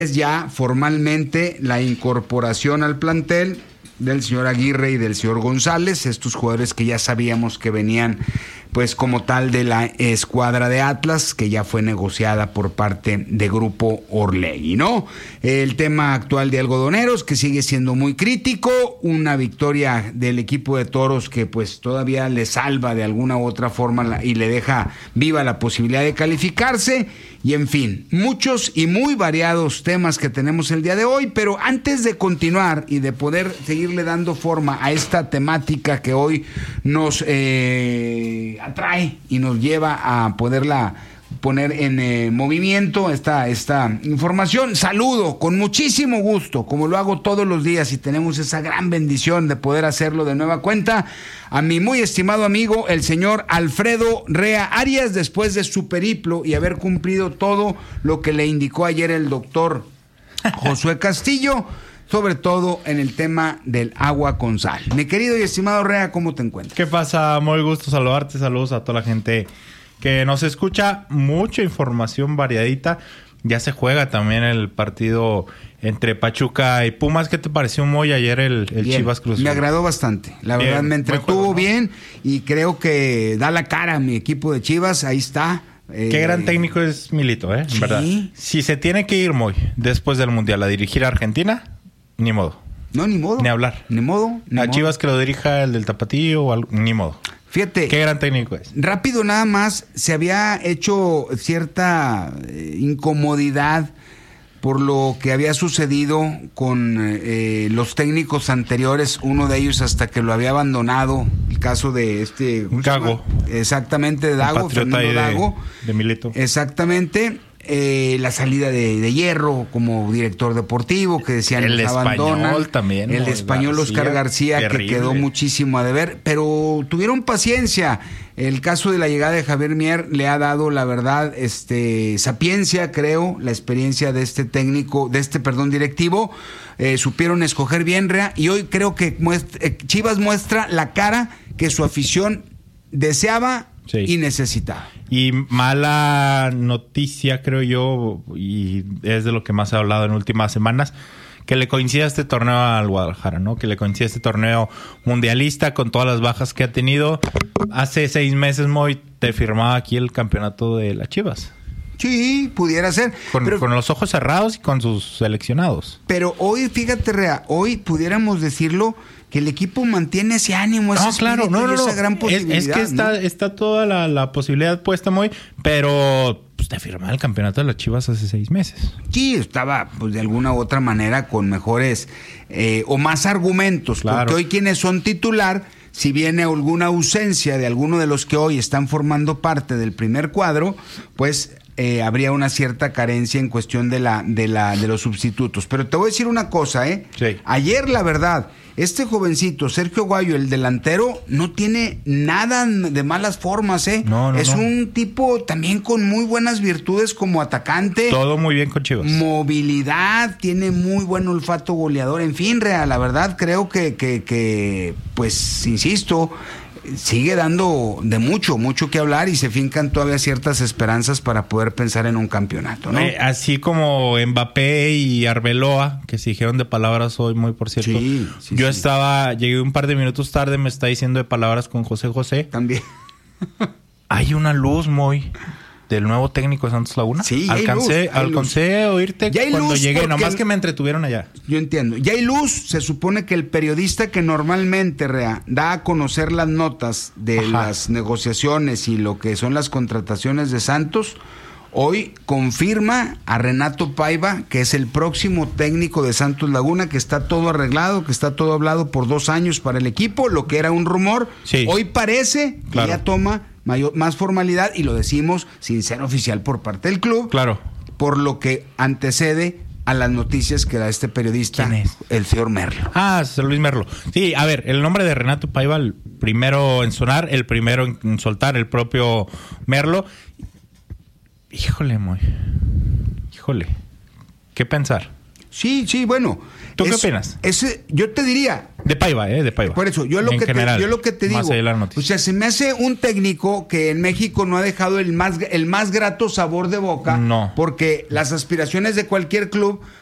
Es ya formalmente la incorporación al plantel del señor Aguirre y del señor González, estos jugadores que ya sabíamos que venían pues como tal de la escuadra de Atlas, que ya fue negociada por parte de Grupo Orlegui, ¿no? El tema actual de Algodoneros, que sigue siendo muy crítico, una victoria del equipo de Toros que pues todavía le salva de alguna u otra forma y le deja viva la posibilidad de calificarse, y en fin, muchos y muy variados temas que tenemos el día de hoy, pero antes de continuar y de poder seguirle dando forma a esta temática que hoy nos atrae y nos lleva a poderla poner en movimiento esta información, saludo con muchísimo gusto, como lo hago todos los días y tenemos esa gran bendición de poder hacerlo de nueva cuenta, a mi muy estimado amigo el señor Alfredo Rea Arias, después de su periplo y haber cumplido todo lo que le indicó ayer el doctor Josué Castillo, sobre todo en el tema del agua con sal. Mi querido y estimado Rea, ¿cómo te encuentras? ¿Qué pasa? Muy gusto saludarte. Saludos a toda la gente que nos escucha. Mucha información variadita. Ya se juega también el partido entre Pachuca y Pumas. ¿Qué te pareció muy ayer el Chivas Cruz? Me agradó bastante. La bien, verdad me entretuvo juego, ¿no? Bien, y creo que da la cara a mi equipo de Chivas. Ahí está. Qué gran técnico es Milito, ¿eh? Sí. ¿Verdad? Si se tiene que ir muy después del Mundial a dirigir a Argentina, ni modo. No, ni modo. Ni hablar. Ni modo. A Chivas que lo dirija el del Tapatío o algo, ni modo. Fíjate. Qué gran técnico es. Rápido nada más, se había hecho cierta incomodidad por lo que había sucedido con los técnicos anteriores, uno de ellos hasta que lo había abandonado, el caso de Gago. Exactamente, de Dago, Fernando Dago. De Milito. Exactamente. La salida de Hierro como director deportivo, que decían el abandona. Español también. El español Oscar García, terrible, que quedó muchísimo a deber, pero tuvieron paciencia. El caso de la llegada de Javier Mier le ha dado, la verdad, sapiencia, creo, la experiencia de este técnico, directivo. Supieron escoger bien, Rea, y hoy creo que Chivas muestra la cara que su afición deseaba. Sí. Y necesitaba. Y mala noticia, creo yo, y es de lo que más se ha hablado en últimas semanas, que le coincida este torneo al Guadalajara, ¿no? Que le coincida este torneo mundialista con todas las bajas que ha tenido. Hace 6 meses, Moy, te firmaba aquí el campeonato de las Chivas. Sí, pudiera ser. Con los ojos cerrados y con sus seleccionados. Pero hoy, fíjate, Rea, hoy pudiéramos decirlo que el equipo mantiene ese ánimo, ese espíritu, esa gran posibilidad. Es que está toda la posibilidad puesta, muy, pero pues te firmaba el campeonato de las Chivas hace 6 meses. Sí, estaba pues de alguna u otra manera con mejores o más argumentos, claro. Porque hoy quienes son titular, si viene alguna ausencia de alguno de los que hoy están formando parte del primer cuadro, pues habría una cierta carencia en cuestión de los sustitutos. Pero te voy a decir una cosa, Sí. Ayer, la verdad, este jovencito, Sergio Guayo, el delantero, no tiene nada de malas formas, No, es un tipo también con muy buenas virtudes como atacante. Todo muy bien con Chivas. Movilidad, tiene muy buen olfato goleador. En fin, Real, la verdad creo que pues, insisto, sigue dando de mucho que hablar y se fincan todavía ciertas esperanzas para poder pensar en un campeonato, ¿no? Así como Mbappé y Arbeloa, que se dijeron de palabras hoy, muy por cierto. Sí, Yo llegué un par de minutos tarde, me está diciendo de palabras con José. También. Hay una luz, muy del nuevo técnico de Santos Laguna. Sí, alcancé a oírte cuando llegué, nomás que me entretuvieron allá. Yo entiendo. Ya hay luz. Se supone que el periodista que normalmente, Rea, da a conocer las notas de las negociaciones y lo que son las contrataciones de Santos, hoy confirma a Renato Paiva, que es el próximo técnico de Santos Laguna, que está todo arreglado, que está todo hablado por 2 años para el equipo, lo que era un rumor. Sí. Hoy parece que ya toma más formalidad, y lo decimos sin ser oficial por parte del club. Claro. Por lo que antecede a las noticias que da este periodista. ¿Quién es? El señor Merlo. Luis Merlo. Sí, a ver, el nombre de Renato Paiva, el primero en sonar, el primero en soltar, el propio Merlo. Híjole, ¿qué pensar? Sí, bueno. ¿Tú qué opinas? Yo te diría... De Paiva, de Paiva. Por eso, yo lo que te digo, o sea, se me hace un técnico que en México no ha dejado el más grato sabor de boca, no, porque las aspiraciones de cualquier club